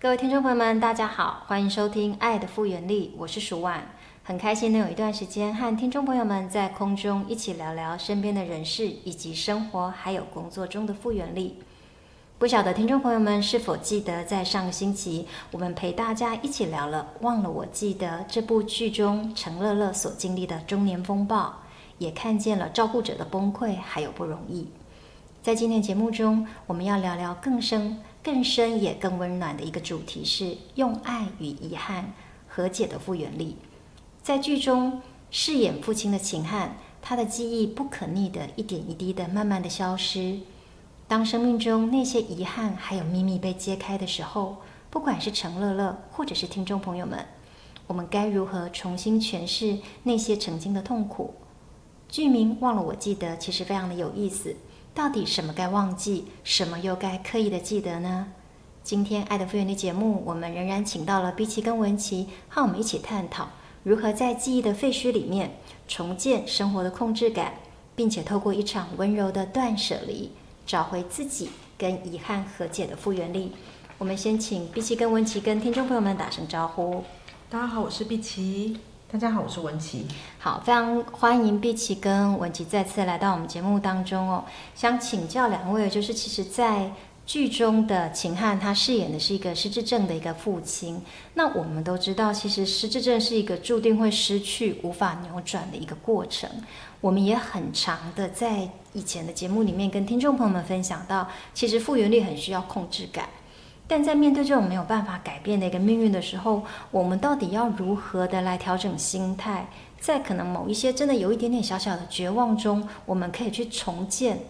各位听众朋友们，大家好，欢迎收听《爱的复原力》，我是舒婉，很开心能有一段时间和听众朋友们在空中一起聊聊身边的人事以及生活还有工作中的复原力。不晓得听众朋友们是否记得，在上个星期我们陪大家一起聊了《忘了我记得》这部剧中陈乐乐所经历的中年风暴，也看见了照顾者的崩溃还有不容易。在今天节目中，我们要聊聊更深也更温暖的一个主题，是用爱与遗憾和解的复原力。在剧中饰演父亲的秦汉，他的记忆不可逆的一点一滴的慢慢的消失。当生命中那些遗憾还有秘密被揭开的时候，不管是陈乐乐或者是听众朋友们，我们该如何重新诠释那些曾经的痛苦？剧名忘了我记得其实非常的有意思，到底什么该忘记，什么又该刻意的记得呢？今天爱的复原力节目，我们仍然请到了碧琪跟文琪，和我们一起探讨如何在记忆的废墟里面重建生活的控制感，并且透过一场温柔的断舍离，找回自己跟遗憾和解的复原力。我们先请碧琪跟文琪跟听众朋友们打声招呼。 大家好，我是碧琪。大家好，我是文琪。 好，非常欢迎碧琪跟文琪再次来到我们节目当中哦。想请教两位，就是其实在剧中的秦汉，他饰演的是一个失智症的一个父亲。那我们都知道，其实失智症是一个注定会失去、无法扭转的一个过程。我们也很常的在以前的节目里面跟听众朋友们分享到，其实复原力很需要控制感。但在面对这种没有办法改变的一个命运的时候，我们到底要如何的来调整心态？在可能某一些真的有一点点小小的绝望中，我们可以去重建